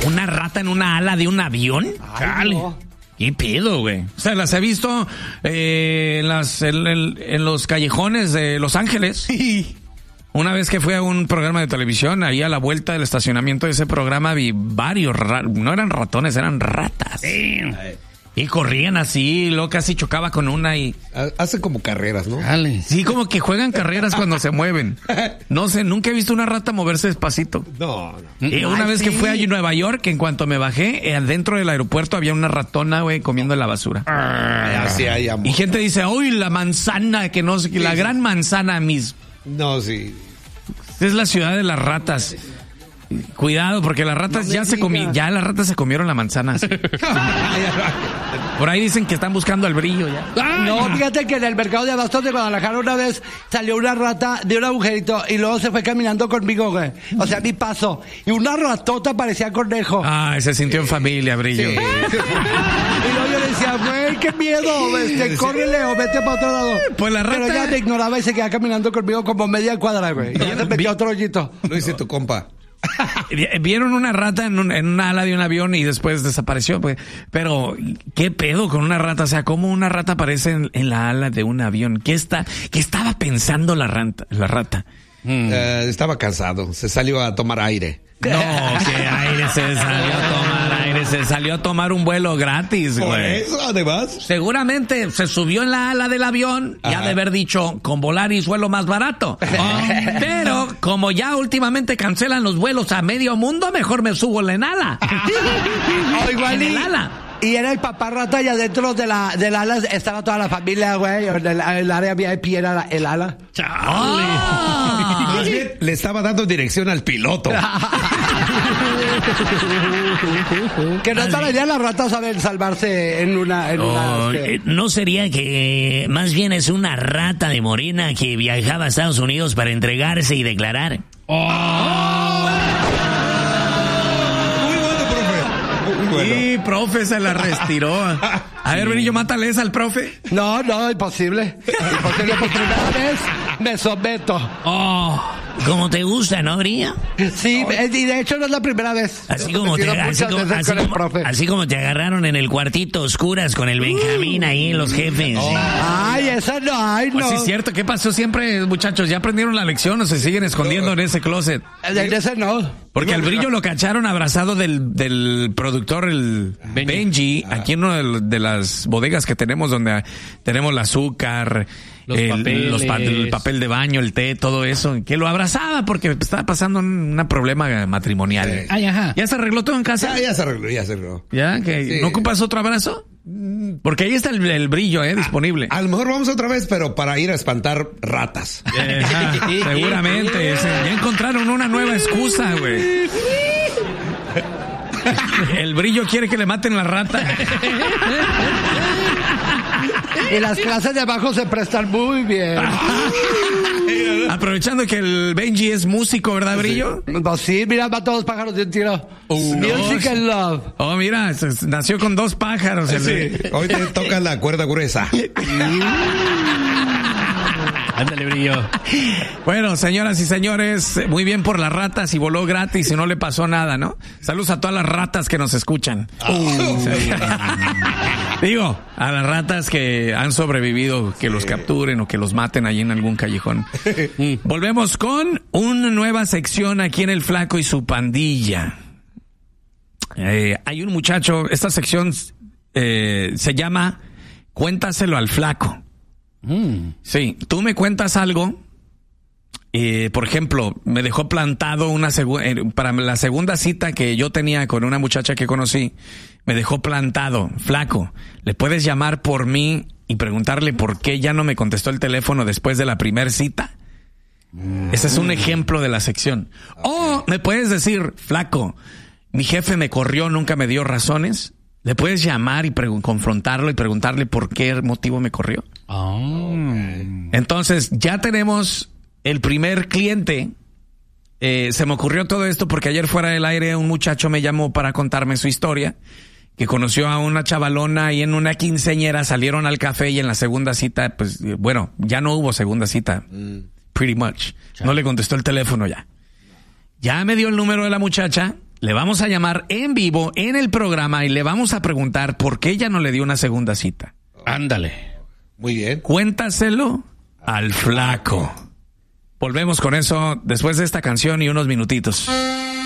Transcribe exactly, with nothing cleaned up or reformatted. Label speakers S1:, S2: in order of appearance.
S1: ¿Una rata en una ala de un avión?
S2: Ay, no.
S1: ¿Qué pedo, güey? O sea, las he visto eh, en, las, en, en, en los callejones de Los Ángeles. Una vez que fui a un programa de televisión, ahí a la vuelta del estacionamiento de ese programa vi varios, ra- no eran ratones, eran ratas. Damn. Y corrían así, luego casi chocaba con una y...
S3: Hacen como carreras, ¿no?
S1: Dale. Sí, como que juegan carreras cuando se mueven. No sé, nunca he visto una rata moverse despacito.
S3: No, no.
S1: Y una
S3: Ay,
S1: vez
S3: sí.
S1: que fui a Nueva York, en cuanto me bajé, eh, dentro del aeropuerto había una ratona, güey, comiendo la basura.
S3: Ay, así hay amor.
S1: Y gente dice, uy, la manzana, que no sé, que la
S3: Sí,
S1: gran manzana, mis...
S3: No, sí.
S1: Es la ciudad de las ratas. Cuidado, porque las ratas
S2: No
S1: ya
S2: me
S1: se comi-
S2: digas.
S1: ya las ratas se comieron la manzana. Sí. Por ahí dicen que están buscando al brillo ya.
S2: No, fíjate que en el mercado de abastos de Guadalajara una vez salió una rata de un agujerito y luego se fue caminando conmigo, güey. O sea, mi paso. Y una ratota parecía conejo.
S1: Ah, se sintió en familia, brillo.
S3: Sí.
S2: Y luego yo le decía, güey, qué miedo, este, córrele o vete para otro lado.
S1: Pues la
S2: Pero
S1: rata-
S2: ella me ignoraba y se quedaba caminando conmigo como media cuadra, güey. Y ya se metió a otro hoyito.
S3: Lo dice tu compa.
S1: Vieron una rata en, un, en una ala de un avión y después desapareció, pues. Pero, ¿qué pedo con una rata? O sea, ¿cómo una rata aparece en, en la ala de un avión? ¿Qué está, qué estaba pensando la rata? La rata?
S3: Mm. Eh, estaba cansado. Se salió a tomar aire.
S1: No, que aire se salió a tomar aire, se salió a tomar un vuelo gratis,
S3: Por
S1: güey.
S3: eso, además.
S1: Seguramente se subió en la ala del avión y ha
S3: Ajá.
S1: de haber dicho, con Volaris vuelo más barato. Pero, como ya últimamente cancelan los vuelos a medio mundo, mejor me subo en la ala.
S2: O igual
S1: En
S2: y,
S1: el ala.
S2: y era el papá rata y adentro de la, del ala estaba toda la familia, güey. En el, el área V I P era la- el ala.
S1: Ah.
S3: Más bien, le estaba dando dirección al piloto.
S2: Que no tardarían las ratas saben salvarse en una... En una
S1: Oh,
S2: este-
S1: eh, ¿no sería que eh, más bien es una rata de morena que viajaba a Estados Unidos para entregarse y declarar?
S3: Muy bueno, profe. Muy bueno.
S1: Sí, profe, se la retiró. A ver, Benillo, mátale esa al profe.
S2: No, no, imposible. Imposible por primera vez. Me someto.
S1: Oh, como te gusta, ¿no, Brilla?
S2: Sí, eh, y de hecho no es la primera vez.
S1: Así como, te,
S2: He metido
S1: así,
S2: muchas
S1: como,
S2: veces
S1: así,
S2: con el
S1: como,
S2: profe.
S1: así como te agarraron en el cuartito oscuras con el Benjamín ahí, los jefes. ¿sí?
S2: Ay, esa no, ay, no.
S1: Pues sí, es cierto. ¿Qué pasó siempre, muchachos? ¿Ya aprendieron la lección o se siguen escondiendo en ese closet?
S2: De ese no.
S1: Porque al Brillo lo cacharon abrazado del, del productor, el Benji, Benji aquí en una de, de las bodegas que tenemos donde tenemos el azúcar,
S4: Los
S1: el,
S4: papeles.
S1: los pa- el papel de baño, el té, todo eso. Que lo abrazaba porque estaba pasando un, un problema matrimonial.
S3: Sí.
S4: Ay, ajá.
S1: ¿Ya se arregló todo en casa?
S3: Ya, ya se arregló, ya se arregló.
S1: ¿Ya? ¿Que
S3: Sí.
S1: no ocupas otro abrazo? Porque ahí está el, el Brillo, ¿eh? Disponible.
S3: A lo mejor vamos otra vez, pero para ir a espantar ratas.
S1: Ajá, seguramente. ese- Ya encontraron una nueva excusa, güey. El Brillo quiere que le maten la rata.
S2: Y las clases de abajo se prestan muy bien.
S1: Aprovechando que el Benji es músico, ¿verdad, Brillo?
S2: Pues sí, mira, mata dos pájaros de un tiro. Music
S1: no.
S2: and love.
S1: Oh, mira, se- nació con dos pájaros. el de-
S3: Hoy te toca la cuerda gruesa.
S4: Ándale, Brillo.
S1: Bueno, señoras y señores, muy bien por las ratas y voló gratis y no le pasó nada, ¿no? Saludos a todas las ratas que nos escuchan. Digo, a las ratas que han sobrevivido, que los capturen o que los maten allí en algún callejón. Volvemos con una nueva sección aquí en El Flaco y su pandilla. Eh, hay un muchacho, esta sección eh, se llama Cuéntaselo al Flaco.
S4: Mm.
S1: Sí, tú me cuentas algo, eh, por ejemplo, me dejó plantado una segu- eh, para la segunda cita que yo tenía con una muchacha que conocí, me dejó plantado, Flaco, le puedes llamar por mí y preguntarle por qué ya no me contestó el teléfono después de la primera cita. Ese es un ejemplo de la sección. O me puedes decir, Flaco, mi jefe me corrió, nunca me dio razones. Le puedes llamar y pregu- confrontarlo y preguntarle por qué motivo me corrió.
S4: Oh.
S1: Entonces, ya tenemos el primer cliente. Eh, se me ocurrió todo esto porque ayer fuera del aire un muchacho me llamó para contarme su historia, que conoció a una chavalona y en una quinceañera salieron al café y en la segunda cita, pues, eh, bueno, ya no hubo segunda cita. Pretty much. No le contestó el teléfono ya. Ya me dio el número de la muchacha Le vamos a llamar en vivo en el programa y le vamos a preguntar por qué ella no le dio una segunda cita.
S4: Ándale.
S3: Muy bien.
S1: Cuéntaselo al flaco. Volvemos con eso después de esta canción y unos minutitos.